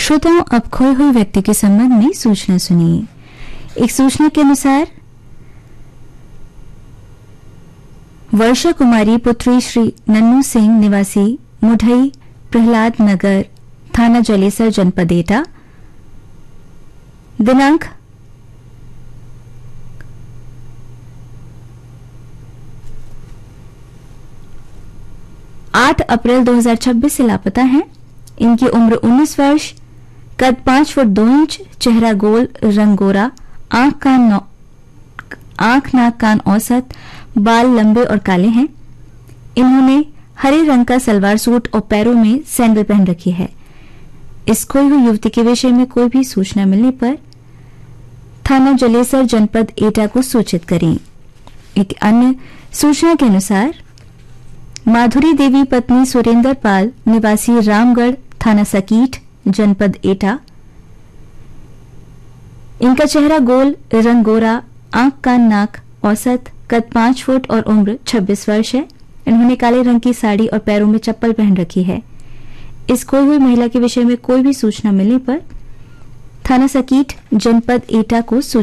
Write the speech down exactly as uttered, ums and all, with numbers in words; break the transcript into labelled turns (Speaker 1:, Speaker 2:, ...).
Speaker 1: श्रोताओं, अब खोए हुए व्यक्ति के संबंध में सूचना सुनिए। एक सूचना के अनुसार वर्षा कुमारी पुत्री श्री नन्नू सिंह निवासी मुढई प्रहलाद नगर थाना जलेसर जनपद एटा दिनांक आठ अप्रैल दो हज़ार छब्बीस से लापता हैं। इनकी उम्र उन्नीस वर्ष, कद पांच फुट दो इंच, चेहरा गोल, रंग गोरा, आंख कान आंख नाक कान औसत, बाल लंबे और काले हैं। इन्होंने हरे रंग का सलवार सूट और पैरों में सैंडल पहन रखी है। इस खोई हुई युवती के विषय में कोई भी सूचना मिलने पर थाना जलेसर जनपद एटा को सूचित करें। एक अन्य सूचना के अनुसार माधुरी देवी पत्नी सुरेंद्र पाल निवासी रामगढ़ थाना सकीट जनपद एटा, इनका चेहरा गोल, रंग गोरा, आंख कान नाक औसत, कद पांच फुट और उम्र छब्बीस वर्ष है। इन्होंने काले रंग की साड़ी और पैरों में चप्पल पहन रखी है। इस खोई हुई महिला के विषय में कोई भी सूचना मिलने पर थाना सकीट जनपद एटा को सूचित